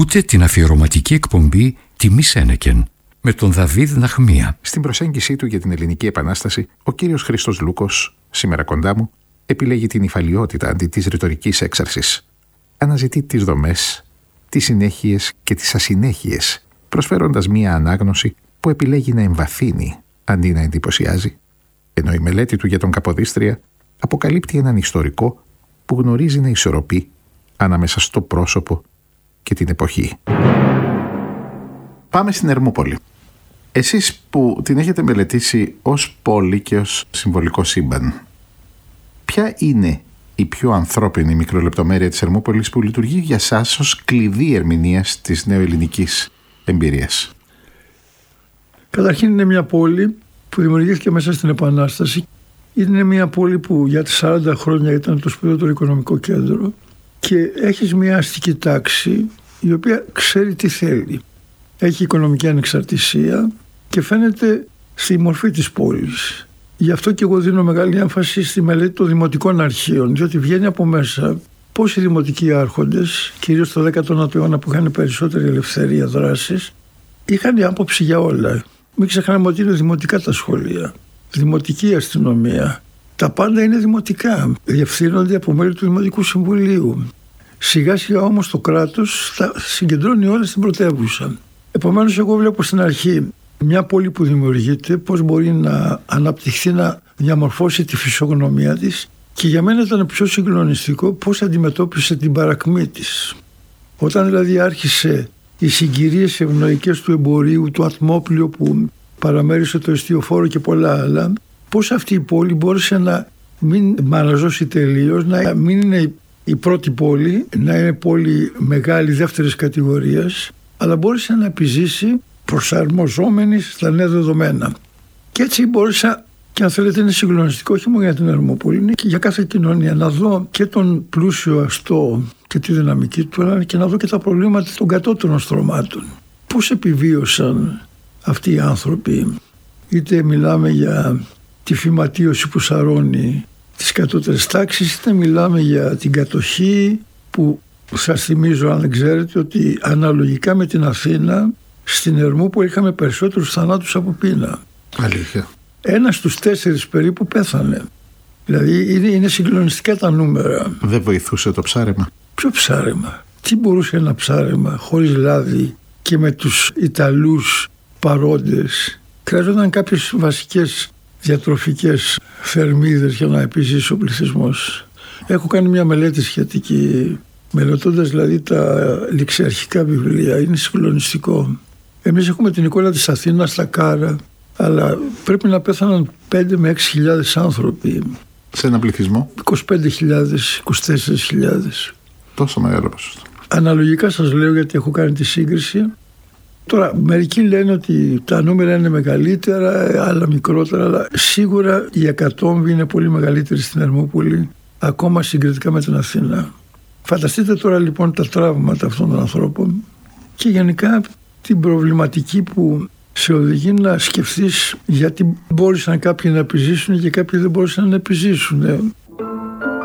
Ακούτε την αφιερωματική εκπομπή «Τιμή Σένεκεν» με τον Δαβίδ Ναχμία. Στην προσέγγιση του για την Ελληνική Επανάσταση, ο κύριος Χρήστος Λούκος, σήμερα κοντά μου, επιλέγει την υφαλιότητα αντί της ρητορικής έξαρσης. Αναζητεί τις δομές, τις συνέχειες και τις ασυνέχειες, προσφέροντας μία ανάγνωση που επιλέγει να εμβαθύνει αντί να εντυπωσιάζει. Ενώ η μελέτη του για τον Καποδίστρια αποκαλύπτει έναν ιστορικό που γνωρίζει να ισορροπεί ανάμεσα στο πρόσωπο και την εποχή. Πάμε στην Ερμούπολη. Εσείς που την έχετε μελετήσει ως πόλη και ως συμβολικό σύμπαν, ποια είναι η πιο ανθρώπινη μικρολεπτομέρεια της Ερμούπολης που λειτουργεί για σας ως κλειδί ερμηνείας της νεοελληνικής εμπειρίας? Καταρχήν είναι μια πόλη που δημιουργήθηκε μέσα στην Επανάσταση. Είναι μια πόλη που για 40 χρόνια ήταν το σπουδαιότερο οικονομικό κέντρο και έχεις μια αστική τάξη η οποία ξέρει τι θέλει. Έχει οικονομική ανεξαρτησία και φαίνεται στη μορφή της πόλης. Γι' αυτό και εγώ δίνω μεγάλη έμφαση στη μελέτη των δημοτικών αρχείων, διότι βγαίνει από μέσα πώς οι δημοτικοί άρχοντες, κυρίως στο 19ο αιώνα που είχαν περισσότερη ελευθερία δράσης, είχαν άποψη για όλα. Μην ξεχνάμε ότι είναι δημοτικά τα σχολεία, δημοτική αστυνομία. Τα πάντα είναι δημοτικά. Διευθύνονται από μέλη του Δημοτικού Συμβουλίου. Σιγά σιγά όμως το κράτος θα συγκεντρώνει όλα στην πρωτεύουσα. Επομένως, εγώ βλέπω στην αρχή μια πόλη που δημιουργείται, πώς μπορεί να αναπτυχθεί, να διαμορφώσει τη φυσιογνωμία της, και για μένα ήταν πιο συγκλονιστικό πώς αντιμετώπισε την παρακμή της. Όταν δηλαδή άρχισε οι συγκυρίες ευνοϊκές του εμπορίου, το ατμόπλιο που παραμέρισε το εστιοφόρο και πολλά άλλα, πώς αυτή η πόλη μπόρεσε να μην μαραζώσει τελείως, να μην είναι η πρώτη πόλη, να είναι πόλη μεγάλη δεύτερης κατηγορίας, αλλά μπόρεσε να επιζήσει προσαρμοζόμενη στα νέα δεδομένα. Και έτσι μπόρεσα, και αν θέλετε είναι συγκλονιστικό όχι μόνο για την Ερμούπολη, είναι και για κάθε κοινωνία, να δω και τον πλούσιο αστό και τη δυναμική του, αλλά και να δω και τα προβλήματα των κατώτερων στρωμάτων. Πώς επιβίωσαν αυτοί οι άνθρωποι, είτε μιλάμε για τη φυματίωση που σαρώνει τις κατώτερες τάξεις, είτε μιλάμε για την κατοχή που σας θυμίζω, αν δεν ξέρετε, ότι αναλογικά με την Αθήνα, στην Ερμούπολη είχαμε περισσότερους θανάτους από πείνα. Αλήθεια. 1 στους 4 περίπου πέθανε. Δηλαδή είναι συγκλονιστικά τα νούμερα. Δεν βοηθούσε το ψάρεμα? Ποιο ψάρεμα? Τι μπορούσε ένα ψάρεμα χωρίς λάδι και με τους Ιταλούς παρόντες? Χρειάζονταν κάποιες βασικές διατροφικές θερμίδες για να επιζήσει ο πληθυσμός. Έχω κάνει μια μελέτη σχετική, μελετώντας δηλαδή τα ληξιαρχικά βιβλία. Είναι συγκλονιστικό. Εμείς έχουμε την εικόνα της Αθήνας στα Κάρα, αλλά πρέπει να πέθαναν 5 με 6.000 άνθρωποι. Σε ένα πληθυσμό? 25.000, 24.000. Τόσο μεγάλο ποσοστό. Αναλογικά σας λέω, γιατί έχω κάνει τη σύγκριση. Τώρα, μερικοί λένε ότι τα νούμερα είναι μεγαλύτερα, άλλα μικρότερα, αλλά σίγουρα η εκατόμβη είναι πολύ μεγαλύτερη στην Ερμούπολη, ακόμα συγκριτικά με την Αθήνα. Φανταστείτε τώρα λοιπόν τα τραύματα αυτών των ανθρώπων και γενικά την προβληματική που σε οδηγεί να σκεφτείς γιατί μπόρεσαν κάποιοι να επιζήσουν και κάποιοι δεν μπόρεσαν να επιζήσουν.